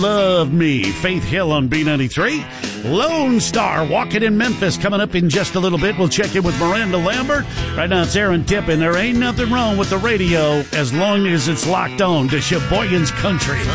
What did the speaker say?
Love Me, Faith Hill on B93. Lone Star walking in Memphis coming up in just a little bit. We'll check in with Miranda Lambert. Right now it's Aaron Tippin. There ain't nothing wrong with the radio as long as it's locked on to Sheboygan's Country.